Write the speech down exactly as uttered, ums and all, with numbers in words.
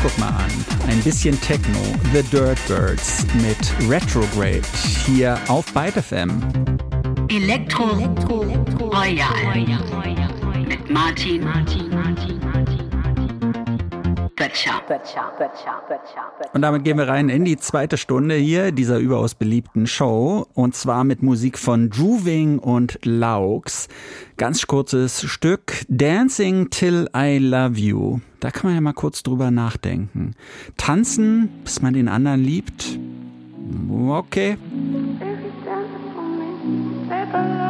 guck mal an. Ein bisschen Techno. The Dirtbirds mit Retrograde hier auf Byte F M. Elektro, Elektro, Elektro Royal mit Martin, Martin, Martin, Böttcher. Und damit gehen wir rein in die zweite Stunde hier dieser überaus beliebten Show. Und zwar mit Musik von Juving und Laux. Ganz kurzes Stück, Dancing Till I Love You. Da kann man ja mal kurz drüber nachdenken. Tanzen, bis man den anderen liebt? Okay. Bye.